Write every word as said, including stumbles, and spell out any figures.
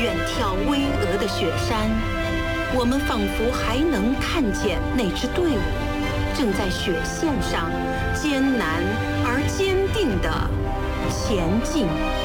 远眺巍峨的雪山，我们仿佛还能看见那支队伍正在雪线上艰难而坚定地前进。